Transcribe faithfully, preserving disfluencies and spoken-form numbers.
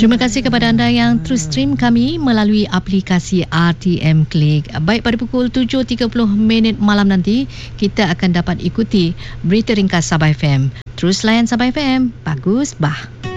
Terima kasih kepada anda yang terus stream kami melalui aplikasi R T M Click. Baik, pada pukul tujuh tiga puluh minit malam nanti, kita akan dapat ikuti berita ringkas Sabah F M. Terus layan Sabah F M. Bagus, bah.